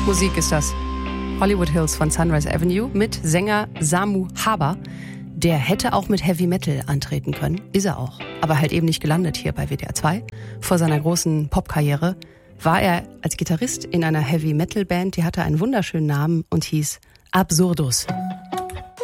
Musik ist das. Hollywood Hills von Sunrise Avenue mit Sänger Samu Haber. Der hätte auch mit Heavy Metal antreten können, ist er auch. Aber halt eben nicht gelandet hier bei WDR 2. Vor seiner großen Popkarriere war er als Gitarrist in einer Heavy Metal Band, die hatte einen wunderschönen Namen und hieß Absurdus.